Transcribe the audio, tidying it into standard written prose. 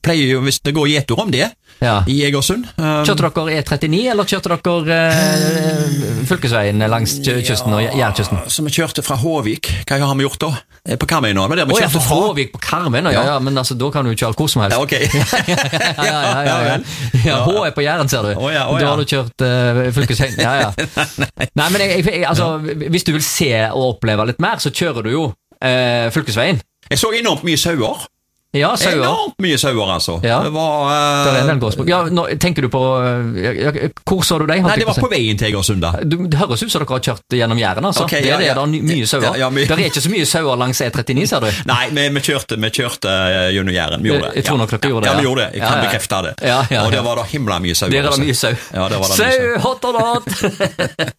pleier jo, hvis det går gjetur om det, i Egersund. Kjørte dere E39, eller kjørte dere fylkesveien langs kysten og Jærkysten? Så vi kjørte fra Håvik. Hva har vi gjort da? På Karmøy nå, men der vi kjørte fra Håvik på Karmøy, ja, men altså, da kan du kjøre hvor som helst. Ja, ok. Ja, H er på Jæren, ser du. Da har du kjørt fylkesveien. Nei, men altså, hvis du vil se og oppleve litt mer, så kjører du jo fylkesveien. Jeg så enormt mye sauer. Ja, sauer. Enormt mye sauer, altså. Ja. Det var... det er en gårdsbruk. Ja, tenker du på... hvor så du deg? Nei, det var på veien til Egersund da. Det høres ut som dere har kjørt gjennom Jæren, altså. Okay, det er mye sauer. Det er ikke så mye sauer langs E39, ser du? Nei, vi kjørte gjennom Jæren. Vi gjorde det. Jeg tror nok dere gjorde det. Ja, vi gjorde det. Jeg kan bekrefte det. Og det var da himla mye sauer. Det var da mye sau. Ja, det var da mye sau. Sau, hot or not!